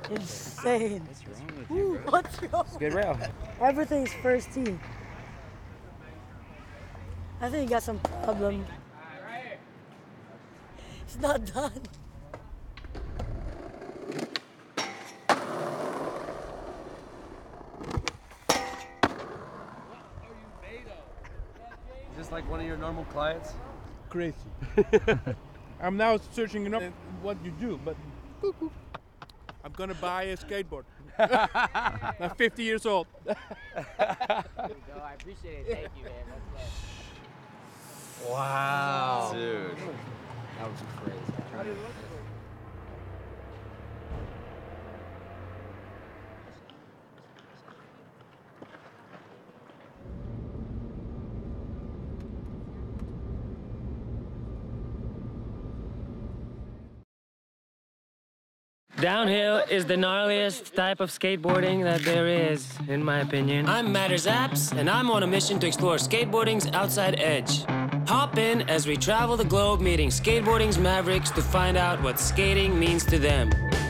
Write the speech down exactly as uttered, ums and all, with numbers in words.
Insane. What's wrong with you, Ooh, bro? what's wrong? It's a good rail. Everything's first tee. I think he got some problem. It's not done. Is this like one of your normal clients? Crazy. I'm now searching up what you do, but I'm gonna buy a skateboard. I'm fifty years old. There you go. I appreciate it. Thank you, man. That's love. Wow. Dude. That was crazy. Downhill is the gnarliest type of skateboarding that there is, in my opinion. I'm Matters Apps, and I'm on a mission to explore skateboarding's outside edge. Hop in as we travel the globe meeting skateboarding's mavericks to find out what skating means to them.